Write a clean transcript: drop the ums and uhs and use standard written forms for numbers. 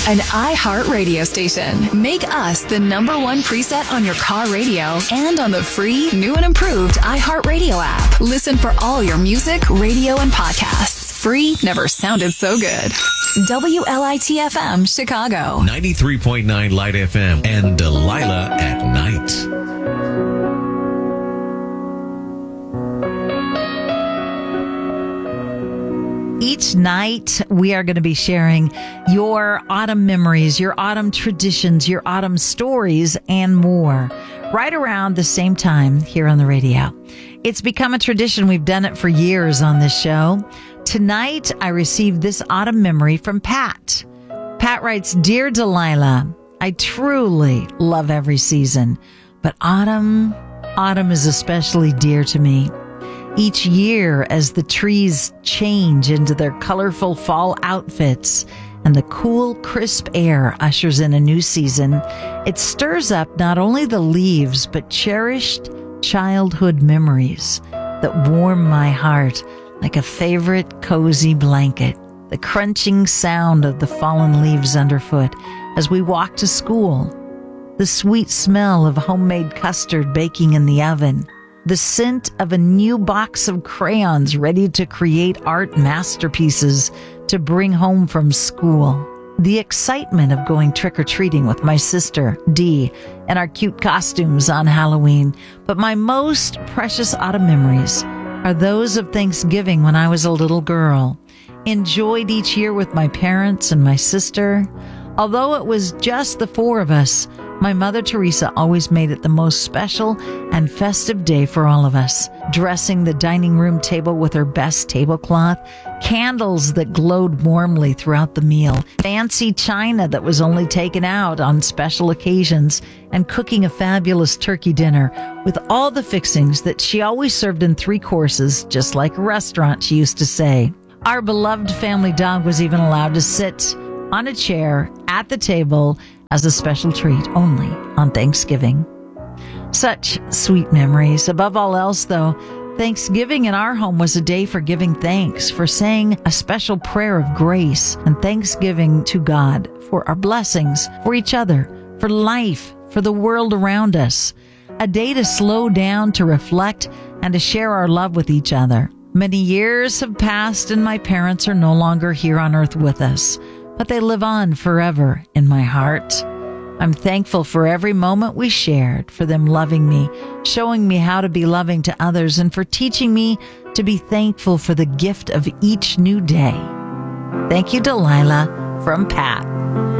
an iHeart radio station. Make us the #1 preset on your car radio and on the free, new and improved iHeart Radio app. Listen for all your music, radio, and podcasts. Free never sounded so good. WLIT-FM, Chicago. 93.9 Light FM and Delilah at Night. Each night, we are going to be sharing your autumn memories, your autumn traditions, your autumn stories, and more. Right around the same time here on the radio. It's become a tradition. We've done it for years on this show. Tonight, I received this autumn memory from Pat. Pat writes, "Dear Delilah, I truly love every season, but autumn is especially dear to me. Each year, as the trees change into their colorful fall outfits and the cool, crisp air ushers in a new season, it stirs up not only the leaves, but cherished childhood memories that warm my heart like a favorite cozy blanket. The crunching sound of the fallen leaves underfoot as we walk to school, the sweet smell of homemade custard baking in the oven, the scent of a new box of crayons ready to create art masterpieces to bring home from school. The excitement of going trick-or-treating with my sister, Dee, and our cute costumes on Halloween. But my most precious autumn memories are those of Thanksgiving when I was a little girl. Enjoyed each year with my parents and my sister. Although it was just the four of us, my mother Teresa always made it the most special and festive day for all of us. Dressing the dining room table with her best tablecloth, candles that glowed warmly throughout the meal, fancy china that was only taken out on special occasions, and cooking a fabulous turkey dinner with all the fixings that she always served in 3 courses, just like a restaurant, she used to say. Our beloved family dog was even allowed to sit on a chair at the table as a special treat only on Thanksgiving. Such sweet memories. Above all else, though, Thanksgiving in our home was a day for giving thanks, for saying a special prayer of grace and thanksgiving to God for our blessings, for each other, for life, for the world around us. A day to slow down, to reflect, and to share our love with each other. Many years have passed and my parents are no longer here on earth with us, but they live on forever in my heart. I'm thankful for every moment we shared, for them loving me, showing me how to be loving to others, and for teaching me to be thankful for the gift of each new day. Thank you, Delilah, from Pat.